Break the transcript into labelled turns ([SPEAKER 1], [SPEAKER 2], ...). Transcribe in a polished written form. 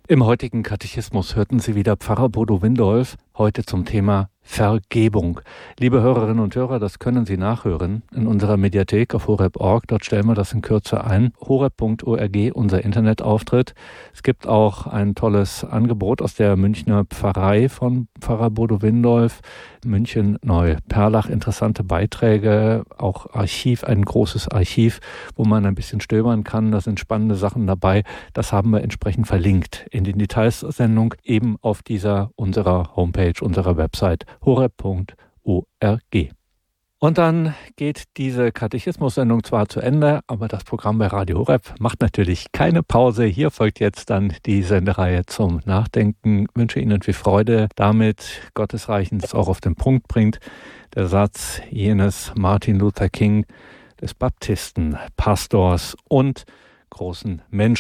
[SPEAKER 1] Im heutigen Katechismus hörten Sie wieder Pfarrer Bodo Windolf, heute zum Thema Vergebung. Liebe Hörerinnen und Hörer, das können Sie nachhören in unserer Mediathek auf horeb.org. Dort stellen wir das in Kürze ein. horeb.org, unser Internetauftritt. Es gibt auch ein tolles Angebot aus der Münchner Pfarrei von Pfarrer Bodo Windolf. München Neuperlach, interessante Beiträge, auch Archiv, ein großes Archiv, wo man ein bisschen stöbern kann. Da sind spannende Sachen dabei. Das haben wir entsprechend verlinkt in den Details der Sendung, eben auf unserer Homepage, unserer Website horeb.org. Und dann geht diese Katechismus-Sendung zwar zu Ende, aber das Programm bei Radio Horeb macht natürlich keine Pause. Hier folgt jetzt dann die Sendereihe zum Nachdenken. Ich wünsche Ihnen viel Freude damit, Gottes Reichen es auch auf den Punkt bringt. Der Satz jenes Martin Luther King, des Baptisten, Pastors und großen Menschen.